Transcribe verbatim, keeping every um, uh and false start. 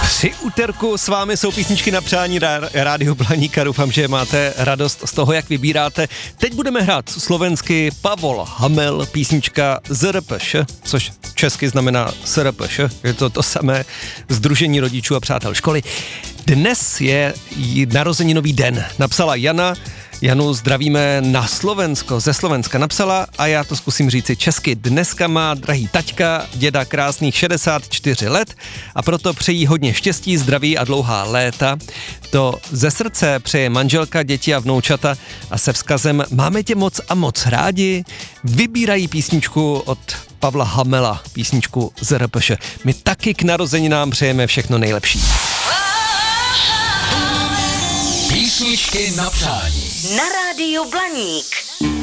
Při úterku s vámi jsou písničky na přání rá, Rádio Blaníka. Doufám, že máte radost z toho, jak vybíráte. Teď budeme hrát slovensky Pavol Hamel, písnička Z R P Š, což česky znamená S R P Š. Je to to samé Sdružení rodičů a přátel školy. Dnes je narozeninový den. Napsala Jana. Janu zdravíme na Slovensko, ze Slovenska napsala a já to zkusím říci česky. Dneska má drahý taťka, děda krásných šedesát čtyři let a proto přejí hodně štěstí, zdraví a dlouhá léta. To ze srdce přeje manželka, děti a vnoučata a se vzkazem máme tě moc a moc rádi. Vybírají písničku od Pavla Hamela, písničku Z R P Š. My taky k narozeninám přejeme všechno nejlepší. Písničky na přání. Na Rádiu Blaník.